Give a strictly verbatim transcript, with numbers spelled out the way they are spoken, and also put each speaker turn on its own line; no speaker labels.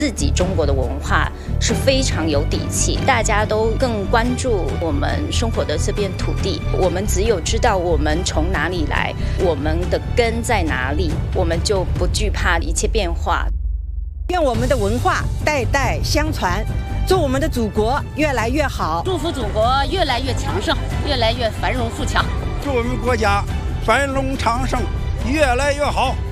自己中国的文化是非常有底气，大家都更关注我们生活的这片土地。我们只有知道我们从哪里来，我们的根在哪里，我们就不惧怕一切变化。
愿我们的文化代代相传，祝我们的祖国越来越好，
祝福祖国越来越强盛，越来越繁荣富强，
祝我们国家繁荣昌盛，越来越好。